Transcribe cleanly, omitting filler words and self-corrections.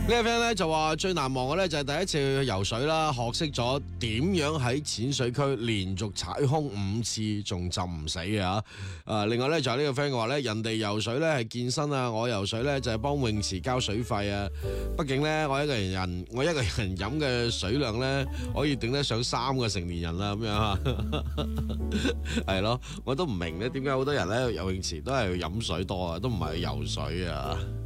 呢個 friend 咧就話最難忘嘅咧就係第一次去游水啦，學識咗點樣喺淺水區連續踩空5次仲浸唔死嘅嚇。另外咧就係呢個 friend 嘅話咧，人哋游水咧係健身啊，我游水咧就係幫泳池交水費啊。畢竟咧我一個人飲嘅水量咧可以頂得上3個成年人啦咁樣嚇。係咯，我都唔明咧點解好多人咧游泳池都係去飲水多啊，都唔係去游水啊。